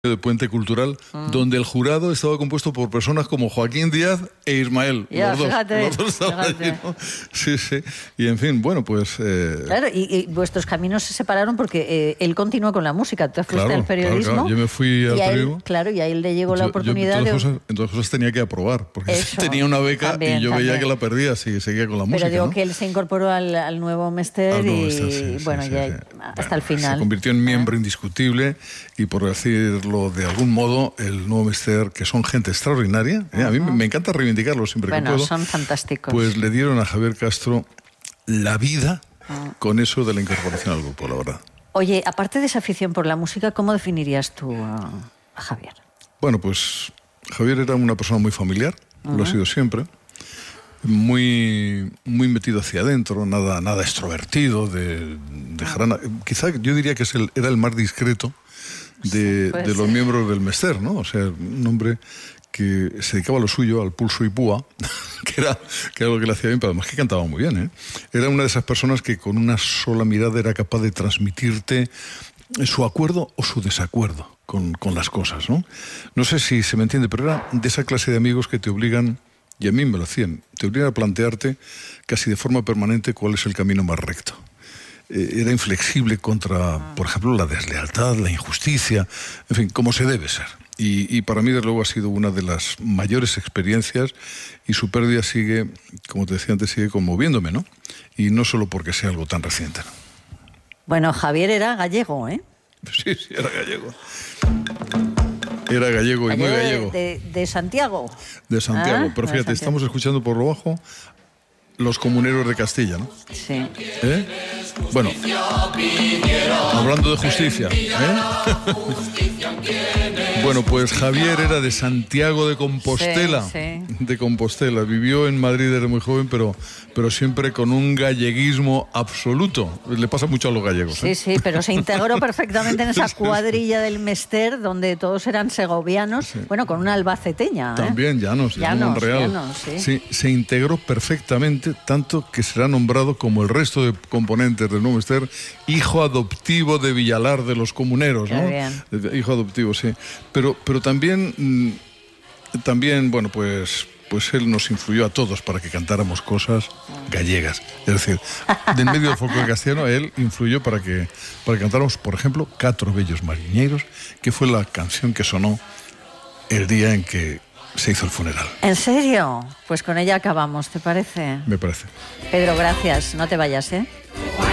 de Puente Cultural, donde el jurado estaba compuesto por personas como Joaquín Díaz e Ismael. Ya, los dos estaban allí, ¿no? Sí, sí. Y en fin, bueno, pues... Claro, y vuestros caminos se separaron porque él continuó con la música, tú fuiste al periodismo. Claro. Yo me fui al periodismo. Claro, y a él le llegó la oportunidad en todas cosas tenía que aprobar, porque tenía una beca y yo veía que la perdía si seguía con la música. Pero digo que él se incorporó al nuevo Mester hasta el final. Se convirtió en miembro indiscutible y, por decirlo de algún modo, el nuevo Mester, que son gente extraordinaria, a mí me encanta reivindicarlo siempre que puedo. Son fantásticos. Pues le dieron a Javier Castro la vida con eso de la incorporación al grupo, la verdad. Oye, aparte de esa afición por la música, ¿cómo definirías tú a Javier? Bueno, pues Javier era una persona muy familiar, lo ha sido siempre, muy metido hacia adentro, nada extrovertido, quizá yo diría que era el más discreto de los miembros del Mester, ¿no? O sea, un hombre que se dedicaba a lo suyo, al pulso y púa, que era lo que le hacía bien, pero además que cantaba muy bien, ¿eh? Era una de esas personas que con una sola mirada era capaz de transmitirte su acuerdo o su desacuerdo con las cosas, ¿no? No sé si se me entiende, pero era de esa clase de amigos que te obligan, y a mí me lo hacían, te obligan a plantearte casi de forma permanente cuál es el camino más recto. Era inflexible contra, por ejemplo, la deslealtad, la injusticia, en fin, como se debe ser. Y para mí, desde luego, ha sido una de las mayores experiencias y su pérdida sigue, como te decía antes, sigue conmoviéndome, ¿no? Y no solo porque sea algo tan reciente, ¿no? Bueno, Javier era gallego, ¿eh? Sí, era gallego. Era gallego y muy gallego. De Santiago. De Santiago, pero fíjate, estamos escuchando por lo bajo Los Comuneros de Castilla, ¿no? Sí. Bueno, hablando de justicia, Bueno, pues Javier era de Santiago de Compostela. Sí. De Compostela. Vivió en Madrid desde muy joven, pero siempre con un galleguismo absoluto. Le pasa mucho a los gallegos. Sí, pero se integró perfectamente en esa cuadrilla del Mester, donde todos eran segovianos, bueno, con una albaceteña. También, Llanos, Monreal. Sí, se integró perfectamente, tanto que será nombrado, como el resto de componentes del nuevo Mester, hijo adoptivo de Villalar de los Comuneros, ¿no? Bien. Hijo adoptivo, sí. Pero también, bueno, pues él nos influyó a todos para que cantáramos cosas gallegas. Es decir, en medio del folclore castellano, él influyó para que cantáramos, por ejemplo, Catro Bellos Mariñeiros, que fue la canción que sonó el día en que se hizo el funeral. ¿En serio? Pues con ella acabamos, ¿te parece? Me parece. Pedro, gracias. No te vayas, ¿eh?